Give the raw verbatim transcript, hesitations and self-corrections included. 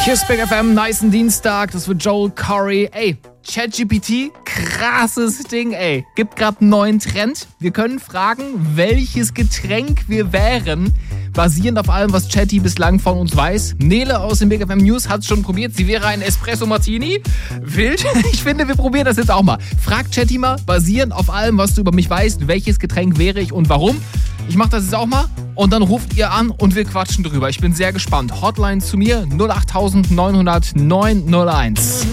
Kiss Big F M, nicen Dienstag, das wird Joel Corey. Ey, ChatGPT, krasses Ding, ey. Gibt gerade einen neuen Trend. Wir können fragen, welches Getränk wir wären, basierend auf allem, was Chatty bislang von uns weiß. Nele aus dem Big F M News hat es schon probiert. Sie wäre ein Espresso Martini. Wild. Ich finde, wir probieren das jetzt auch mal. Frag Chatty mal, basierend auf allem, was du über mich weißt, welches Getränk wäre ich und warum. Ich mache das jetzt auch mal und dann ruft ihr an und wir quatschen drüber. Ich bin sehr gespannt. Hotline zu mir null acht neun null null neun null eins.